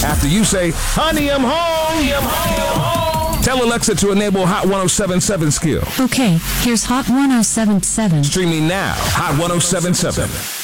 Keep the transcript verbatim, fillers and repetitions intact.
After you say, honey, I'm home. Honey, I'm home. Tell Alexa to enable Hot one oh seven seven skill. Okay, here's Hot one oh seven seven. Streaming now. Hot one oh seven seven.